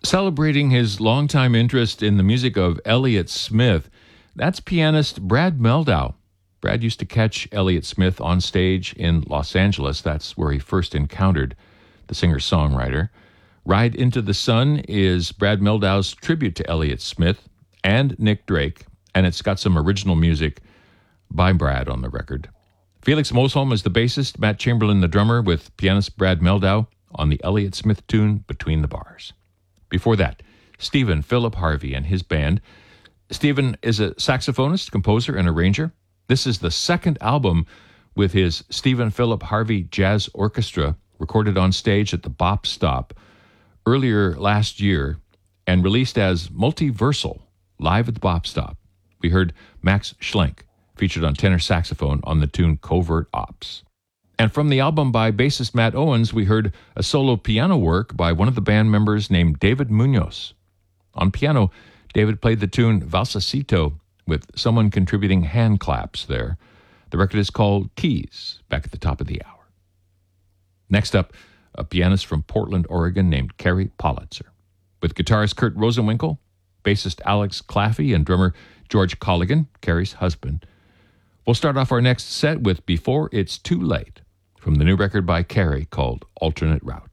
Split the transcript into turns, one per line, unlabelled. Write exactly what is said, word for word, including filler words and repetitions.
Celebrating his longtime interest in the music of Elliott Smith, that's pianist Brad Mehldau. Brad used to catch Elliott Smith on stage in Los Angeles. That's where he first encountered the singer-songwriter. Ride Into the Sun is Brad Mehldau's tribute to Elliott Smith and Nick Drake, and it's got some original music by Brad on the record. Felix Mosholm is the bassist, Matt Chamberlain the drummer, with pianist Brad Mehldau on the Elliott Smith tune Between the Bars. Before that, Stephen Philip Harvey and his band. Stephen is a saxophonist, composer, and arranger. This is the second album with his Stephen Philip Harvey Jazz Orchestra, recorded on stage at the Bop Stop earlier last year and released as Multiversal, live at the Bop Stop. We heard Max Schlenk, featured on tenor saxophone on the tune Covert Ops. And from the album by bassist Matt Owens, we heard a solo piano work by one of the band members named David Munoz. On piano, David played the tune Valsacito with someone contributing hand claps there. The record is called Keys, back at the top of the hour. Next up, a pianist from Portland, Oregon named Carrie Politzer, with guitarist Kurt Rosenwinkel, bassist Alex Claffey, and drummer George Colligan, Carrie's husband. We'll start off our next set with Before It's Too Late, from the new record by Carrie called Alternate Route.